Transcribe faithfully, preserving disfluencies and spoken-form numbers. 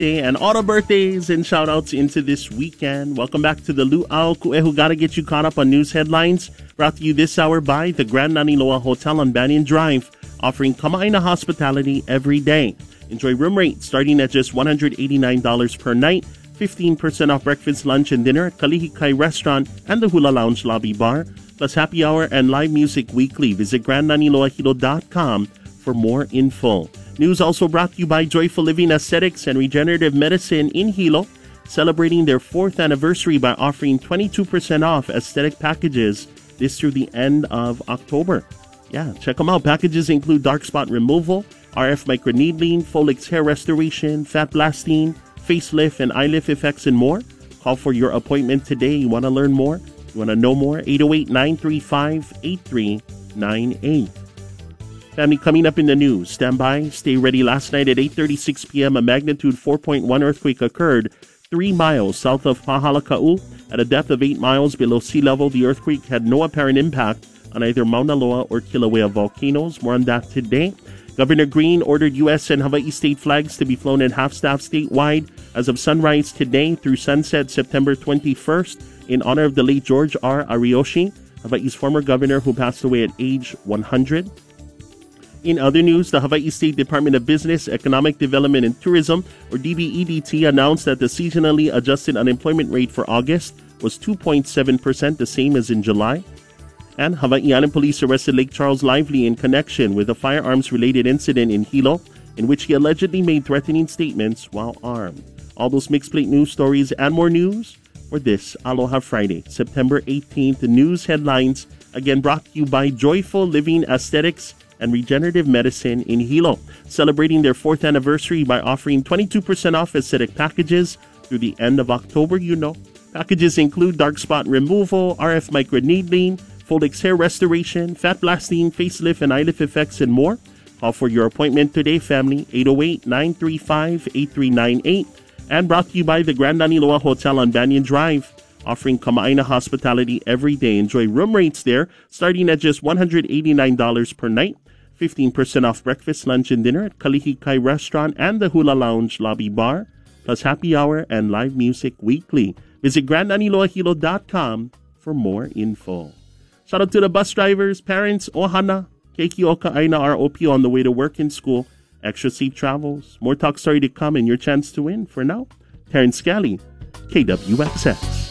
And all the birthdays and shout outs into this weekend. Welcome back to the Luau Ku'ehu. Gotta get you caught up on news headlines. Brought to you this hour by the Grand Naniloa Hotel on Banyan Drive, offering Kama'aina hospitality every day. Enjoy room rates starting at just one hundred eighty-nine dollars per night, fifteen percent off breakfast, lunch, and dinner at Kalihikai Restaurant and the Hula Lounge Lobby Bar, plus happy hour and live music weekly. Visit grand naniloa hilo dot com for more info. News also brought to you by Joyful Living Aesthetics and Regenerative Medicine in Hilo, celebrating their fourth anniversary by offering twenty-two percent off aesthetic packages this through the end of October. Yeah, check them out. Packages include dark spot removal, R F microneedling, Folix hair restoration, fat blasting, facelift, and eye lift effects, and more. Call for your appointment today. You want to learn more? You want to know more? eight oh eight, nine three five, eight three nine eight. Family, coming up in the news. Stand by. Stay ready. Last night at eight thirty-six p.m., a magnitude four point one earthquake occurred three miles south of Pahalaka'u at a depth of eight miles below sea level. The earthquake had no apparent impact on either Mauna Loa or Kilauea volcanoes. More on that today. Governor Green ordered U S and Hawaii state flags to be flown at half-staff statewide as of sunrise today through sunset September twenty-first in honor of the late George R. Ariyoshi, Hawaii's former governor who passed away at age one hundred. In other news, the Hawaii State Department of Business, Economic Development and Tourism, or D B E D T, announced that the seasonally adjusted unemployment rate for August was two point seven percent, the same as in July. And Hawaiian police arrested Lake Charles Lively in connection with a firearms-related incident in Hilo, in which he allegedly made threatening statements while armed. All those mixed plate news stories and more news for this Aloha Friday, September eighteenth. The news headlines, again brought to you by Joyful Living Aesthetics and Regenerative Medicine in Hilo, celebrating their fourth anniversary by offering twenty-two percent off aesthetic packages through the end of October. You know, packages include dark spot removal, R F microneedling, Folix hair restoration, fat blasting, facelift, and eye lift effects, and more. Call for your appointment today, family, eight oh eight, nine three five, eight three nine eight. And brought to you by the Grand Naniloa Hotel on Banyan Drive, offering Kama'aina hospitality every day. Enjoy room rates there starting at just one hundred eighty-nine dollars per night, fifteen percent off breakfast, lunch, and dinner at Kalihikai Restaurant and the Hula Lounge Lobby Bar, plus happy hour and live music weekly. Visit grand naniloa hilo dot com for more info. Shout out to the bus drivers, parents, ohana, keiki o ka'aina R O P on the way to work and school. Extra safe travels. More talk story to come and your chance to win. For now, Terrence Scally, K W X X.